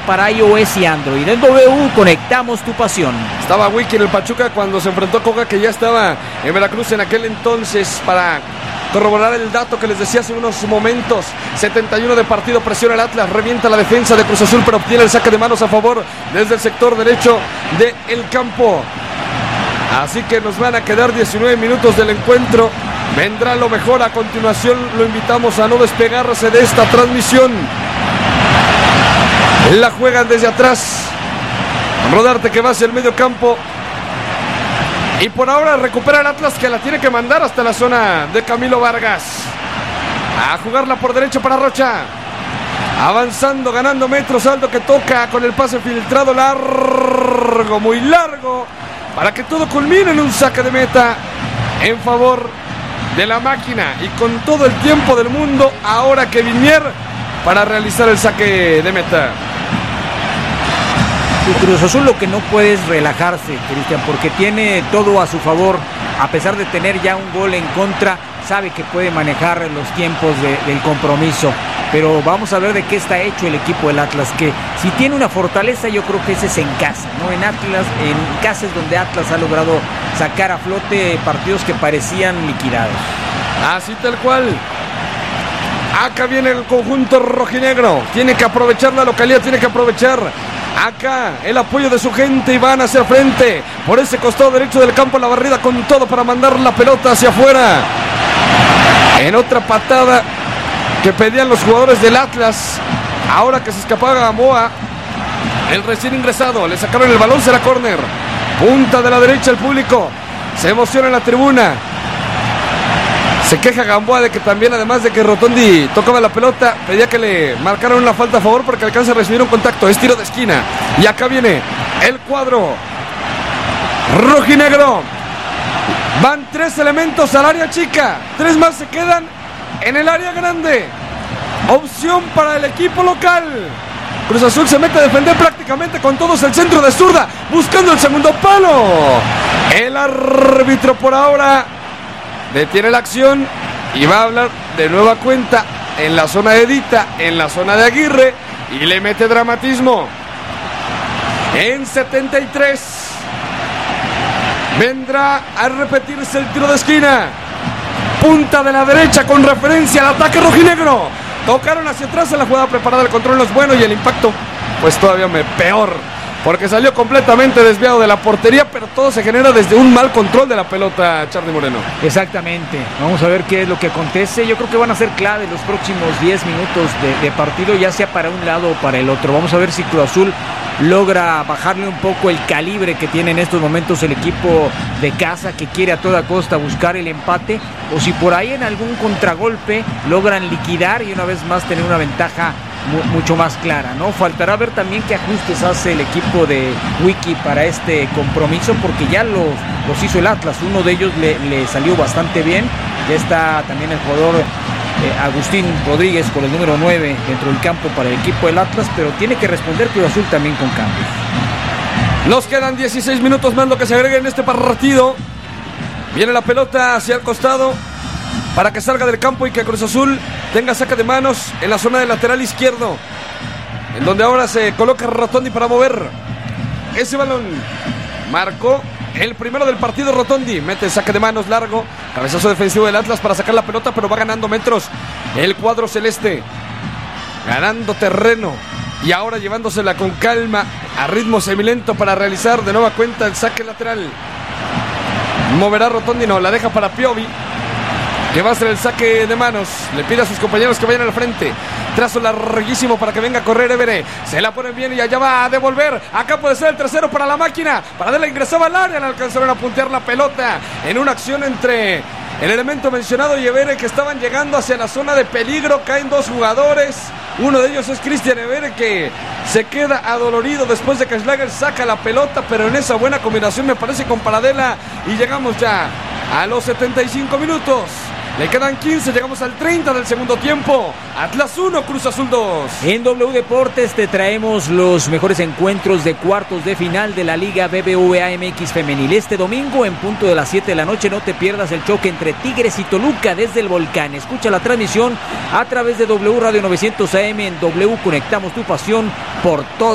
para iOS y Android. En W conectamos tu pasión. Estaba Wiki en el Pachuca cuando se enfrentó a Coca, que ya estaba en Veracruz en aquel entonces, para corroborar el dato que les decía hace unos momentos. 71 de partido, presiona el Atlas, revienta la defensa de Cruz Azul, pero obtiene el saque de manos a favor desde el sector derecho del campo. Así que nos van a quedar 19 minutos del encuentro. Vendrá lo mejor a continuación. Lo invitamos a no despegarse de esta transmisión. La juegan desde atrás. Rodarte, que va hacia el medio campo. Y por ahora recupera el Atlas, que la tiene que mandar hasta la zona de Camilo Vargas. A jugarla por derecho para Rocha. Avanzando, ganando metros. Aldo, que toca con el pase filtrado largo, muy largo, para que todo culmine en un saque de meta en favor de la máquina. Y con todo el tiempo del mundo, ahora que Vinier para realizar el saque de meta. Y Cruz Azul lo que no puede es relajarse, Cristian, porque tiene todo a su favor. A pesar de tener ya un gol en contra, sabe que puede manejar los tiempos del compromiso. Pero vamos a ver de qué está hecho el equipo del Atlas, que si tiene una fortaleza, yo creo que ese es en casa, ¿no? En casa es donde Atlas ha logrado sacar a flote partidos que parecían liquidados. Así tal cual. Acá viene el conjunto rojinegro. Tiene que aprovechar la localidad, tiene que aprovechar acá el apoyo de su gente y van hacia frente. Por ese costado derecho del campo, la barrida con todo para mandar la pelota hacia afuera. En otra patada que pedían los jugadores del Atlas, ahora que se escapaba Gamboa, el recién ingresado, le sacaron el balón, será córner. Punta de la derecha, el público se emociona en la tribuna. Se queja Gamboa de que también, además de que Rotondi tocaba la pelota, pedía que le marcaran una falta a favor porque alcanza a recibir un contacto. Es tiro de esquina. Y acá viene el cuadro rojinegro. Van 3 elementos al área chica. 3 más se quedan en el área grande. Opción para el equipo local. Cruz Azul se mete a defender prácticamente con todos el centro de zurda, buscando el segundo palo. El árbitro por ahora detiene la acción y va a hablar de nueva cuenta en la zona de Edita, en la zona de Aguirre, y le mete dramatismo. En 73 vendrá a repetirse el tiro de esquina. Punta de la derecha con referencia al ataque rojinegro. Tocaron hacia atrás en la jugada preparada, el control no es bueno y el impacto pues todavía peor, porque salió completamente desviado de la portería, pero todo se genera desde un mal control de la pelota, Charly Moreno. Exactamente, vamos a ver qué es lo que acontece. Yo creo que van a ser clave los próximos 10 minutos de partido, ya sea para un lado o para el otro. Vamos a ver si Cruz Azul logra bajarle un poco el calibre que tiene en estos momentos el equipo de casa, que quiere a toda costa buscar el empate, o si por ahí en algún contragolpe logran liquidar y una vez más tener una ventaja mucho más clara, ¿no? Faltará ver también qué ajustes hace el equipo de Wiki para este compromiso, porque ya los hizo el Atlas. Uno de ellos le salió bastante bien. Ya está también el jugador Agustín Rodríguez con el número 9 dentro del campo para el equipo del Atlas, pero tiene que responder Cruz Azul también con cambios. Nos quedan 16 minutos más lo que se agrega en este partido. Viene la pelota hacia el costado para que salga del campo y que Cruz Azul tenga saque de manos en la zona del lateral izquierdo, en donde ahora se coloca Rotondi para mover ese balón. Marcó el primero del partido Rotondi, mete el saque de manos largo, cabezazo defensivo del Atlas para sacar la pelota, pero va ganando metros el cuadro celeste, ganando terreno y ahora llevándosela con calma a ritmo semilento para realizar de nueva cuenta el saque lateral. Moverá Rotondi, no, la deja para Piovi, que va a hacer el saque de manos. Le pide a sus compañeros que vayan al frente. Trazo larguísimo para que venga a correr Évere. Se la ponen bien y allá va a devolver. Acá puede ser el tercero para la máquina. Paradela ingresaba al área. No alcanzaron a puntear la pelota en una acción entre el elemento mencionado y Évere, que estaban llegando hacia la zona de peligro. Caen 2 jugadores. Uno de ellos es Cristian Évere, que se queda adolorido después de que Schlager saca la pelota, pero en esa buena combinación me parece con Paradela. Y llegamos ya a los 75 minutos. Le quedan 15, llegamos al 30 del segundo tiempo. Atlas 1, Cruz Azul 2. En W Deportes te traemos los mejores encuentros de cuartos de final de la Liga BBVA MX Femenil. Este domingo en punto de las 7 de la noche no te pierdas el choque entre Tigres y Toluca desde el Volcán. Escucha la transmisión a través de W Radio 900 AM. En W conectamos tu pasión por todo.